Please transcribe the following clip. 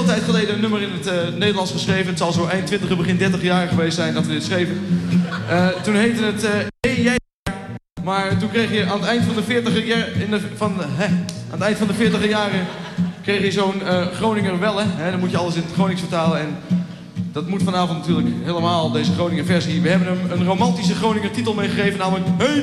tijd geleden een nummer in het Nederlands geschreven. Het zal zo eind 20, begin 30 jaar geweest zijn dat we dit schreven. Toen heette het Hey Jij. Maar toen kreeg je aan het eind van de 40er jaren kreeg je zo'n Groninger Welle. Dan moet je alles in het Gronings vertalen. En dat moet vanavond natuurlijk helemaal, deze Groninger versie. We hebben hem een romantische Groninger titel meegegeven, namelijk Hey